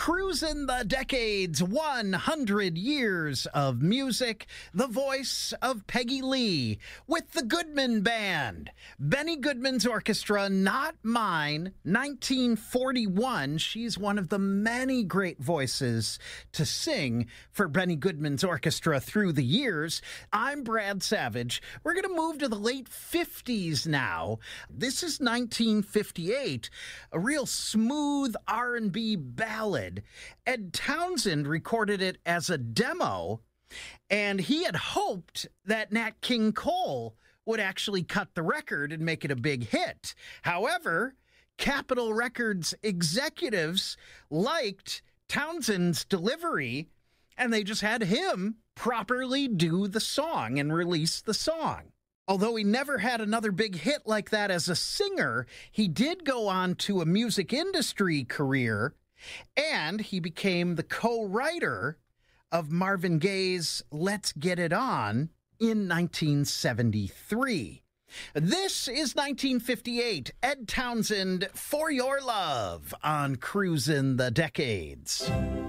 Cruising the Decades, 100 years of music, the voice of Peggy Lee with the Goodman Band. Benny Goodman's Orchestra, Not Mine, 1941. She's one of the many great voices to sing for Benny Goodman's Orchestra through the years. I'm Brad Savage. We're going to move to the late 50s now. This is 1958, a real smooth R&B ballad. Ed Townsend recorded it as a demo, and he had hoped that Nat King Cole would actually cut the record and make it a big hit. However, Capitol Records executives liked Townsend's delivery, and they just had him properly do the song and release the song. Although he never had another big hit like that as a singer, he did go on to a music industry career, and he became the co-writer of Marvin Gaye's Let's Get It On in 1973. This is 1958, Ed Townsend, For Your Love on Cruising the Decades.